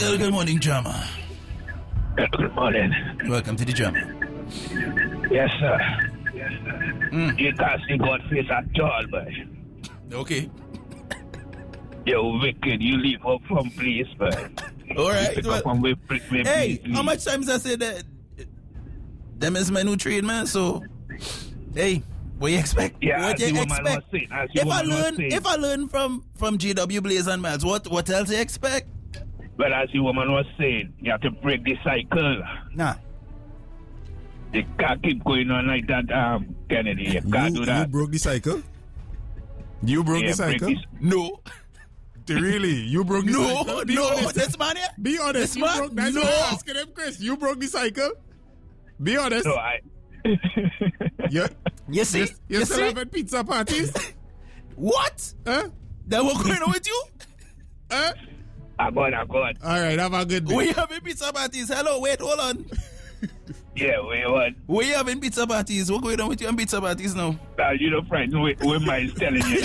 Well, good morning, Drama. Good morning. Welcome to the Drama. Yes, sir. You can't see God's face at all, boy. Okay. You're wicked. You leave up from place, boy. All right. Well, hey, please, how much times I said that? Them is my new trade, man. So, hey, what you expect? Yeah, what you expect? If I learn from GW Blaze and Miles, what else you expect? Well, as the woman was saying, you have to break the cycle. Nah. You can't keep going on like that, Kennedy. You can't do that. You broke the cycle? You broke the cycle? No. Really? You broke the cycle? No. This man here? Be honest. This man? That's why I'm asking him, Chris. You broke the cycle? Be honest. No, You see? You still having pizza parties? What? Huh? That was going on with you? Huh? I'm going. All right, have a good day. We having pizza parties. Hello, wait, hold on. Yeah, wait, what? We having pizza parties. What's going on with you on pizza parties now? You don't frighten with Miles telling you.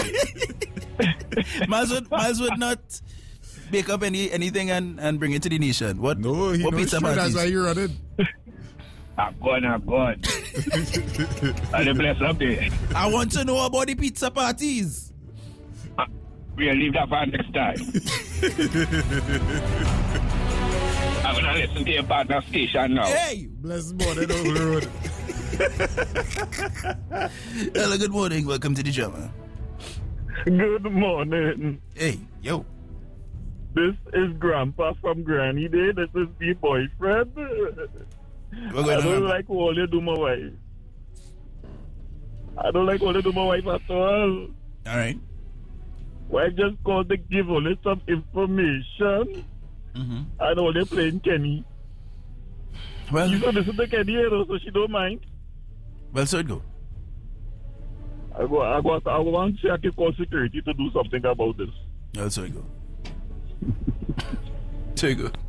Miles would not make up anything and bring it to the nation. What? No, he what knows pizza true. parties? That's why you're running. I'm going. And the bless up there. I want to know about the pizza parties. We'll leave that for next time. I'm going to listen to your partner station now. Hey! Bless morning over the road. Hello, good morning. Welcome to the Drama. Good morning. Hey, yo. This is Grandpa from Granny Day. This is the boyfriend. I don't like all you do my wife. I don't like all you do my wife at all. All right. Wife just called to give only some information. And only playing Kenny. Well, you know, listen to Kenny, so she don't mind. Well, so it go. I want to check to call security to do something about this. Well, so it go. So it go.